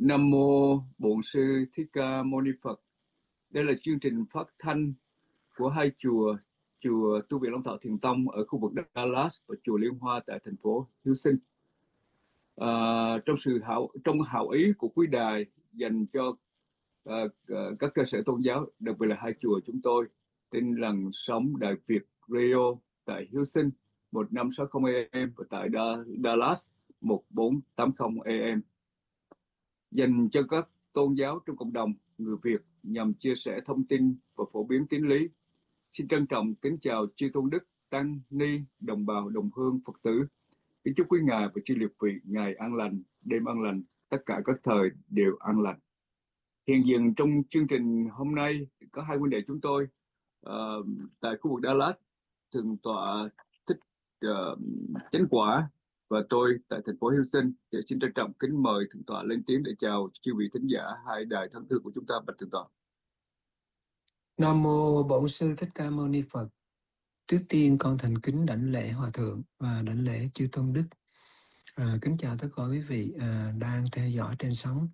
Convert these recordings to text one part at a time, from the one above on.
Nam mô Bổn sư Thích Ca Mâu Ni Phật. Đây là chương trình phát thanh của hai chùa, chùa Tu viện Long Thọ Thiền Tông ở khu vực Dallas và chùa Liên Hoa tại thành phố Houston. À, trong hảo ý của quý đài dành cho các cơ sở tôn giáo, đặc biệt là hai chùa chúng tôi, trên làn sóng Đại Việt Radio tại Houston 1560 AM và tại Dallas 1480 AM, dành cho các tôn giáo trong cộng đồng người Việt nhằm chia sẻ thông tin và phổ biến tín lý. Xin trân trọng kính chào chư tôn đức, tăng ni, đồng bào, đồng hương, Phật tử. Kính chúc quý ngài và chư liệt vị ngày an lành, đêm an lành, tất cả các thời đều an lành. Hiện diện trong chương trình hôm nay có hai huynh đệ chúng tôi tại khu vực Dallas, thượng tọa Thích Chánh Quả, và tôi tại thành phố Houston. Thì xin trân trọng kính mời thượng tọa lên tiếng để chào chư vị thính giả hai đài thân thương của chúng ta. Bạch thượng tọa. Nam mô Bổn sư Thích Ca Mâu Ni Phật. Trước tiên con thành kính đảnh lễ hòa thượng và đảnh lễ chư tôn đức. Kính chào tất cả quý vị đang theo dõi trên sóng.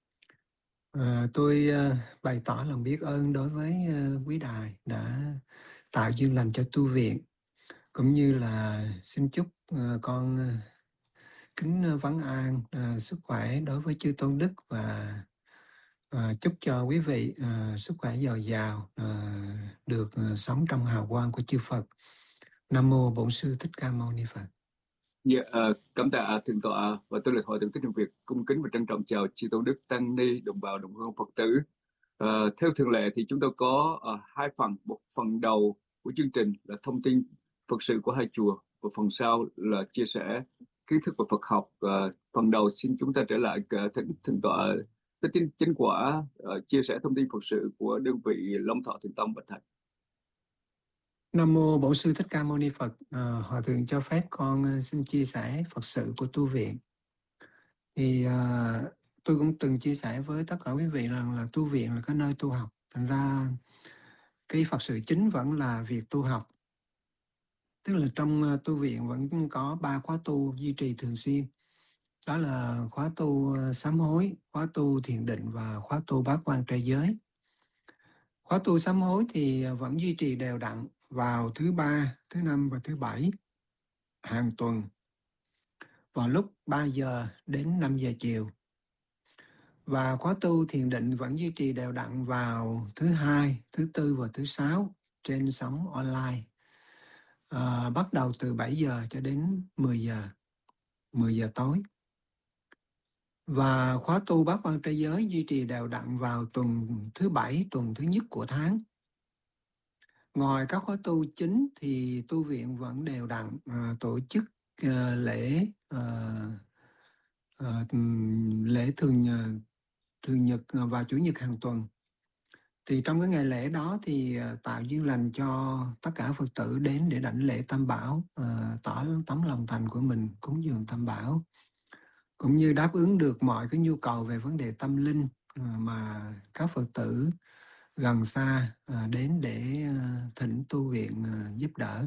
Tôi bày tỏ lòng biết ơn đối với quý đài đã tạo duyên lành cho tu viện, cũng như là xin chúc con kính vấn an sức khỏe đối với chư tôn đức, và chúc cho quý vị sức khỏe dồi dào, được sống trong hào quang của chư Phật. Nam mô Bổn sư Thích Ca Mâu Ni Phật. Cảm tạ thượng tọa, và tôi là hội thượng Thích Hạnh Việt cung kính và trân trọng chào chư tôn đức, tăng ni, đồng bào, đồng hương, Phật tử. Theo thường lệ thì chúng tôi có hai phần. Một phần đầu của chương trình là thông tin Phật sự của hai chùa, và phần sau là chia sẻ kiến thức về Phật học. Phần đầu xin chúng ta trở lại thượng tọa Thích Chánh Quả chia sẻ thông tin Phật sự của đơn vị Long Thọ Thiền Tông. Bạch thầy. Nam mô Bổn sư Thích Ca Mâu Ni Phật. Hòa thượng cho phép con xin chia sẻ Phật sự của tu viện. Thì tôi cũng từng chia sẻ với tất cả quý vị rằng là tu viện là cái nơi tu học. Thành ra cái Phật sự chính vẫn là việc tu học. Tức là trong tu viện vẫn có 3 khóa tu duy trì thường xuyên. Đó là khóa tu sám hối, khóa tu thiền định và khóa tu bát quan trai giới. Khóa tu sám hối thì vẫn duy trì đều đặn vào thứ Ba, thứ Năm và thứ Bảy hàng tuần, vào lúc 3 giờ đến 5 giờ chiều. Và khóa tu thiền định vẫn duy trì đều đặn vào thứ Hai, thứ Tư và thứ Sáu trên sóng online, bắt đầu từ 7 giờ cho đến 10 giờ tối. Và khóa tu bát quan trai giới duy trì đều đặn vào tuần thứ Bảy, tuần thứ nhất của tháng. Ngoài các khóa tu chính thì tu viện vẫn đều đặn tổ chức lễ thường nhật và chủ nhật hàng tuần. Thì trong cái ngày lễ đó thì tạo duyên lành cho tất cả Phật tử đến để đảnh lễ Tam Bảo, tỏ tấm lòng thành của mình cúng dường Tam Bảo, cũng như đáp ứng được mọi cái nhu cầu về vấn đề tâm linh mà các Phật tử gần xa đến để thỉnh tu viện giúp đỡ.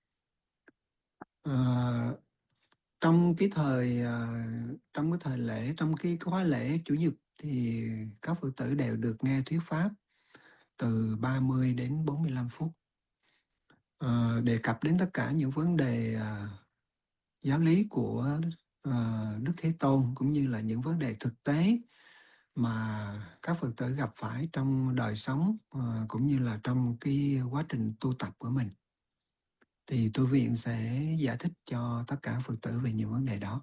Trong cái thời lễ, trong cái khóa lễ chủ nhật thì các Phật tử đều được nghe thuyết pháp từ 30 đến 45 phút, đề cập đến tất cả những vấn đề giáo lý của Đức Thế Tôn, cũng như là những vấn đề thực tế mà các Phật tử gặp phải trong đời sống, cũng như là trong cái quá trình tu tập của mình. Thì tu viện sẽ giải thích cho tất cả Phật tử về những vấn đề đó.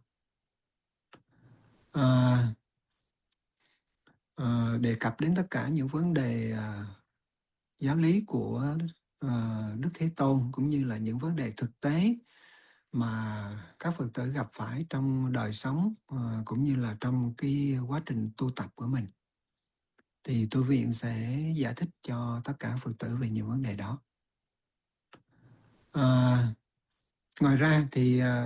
Đề cập đến tất cả những vấn đề giáo lý của Đức Thế Tôn, cũng như là những vấn đề thực tế mà các Phật tử gặp phải trong đời sống, cũng như là trong cái quá trình tu tập của mình. Thì tu viện sẽ giải thích cho tất cả Phật tử về những vấn đề đó. Ngoài ra thì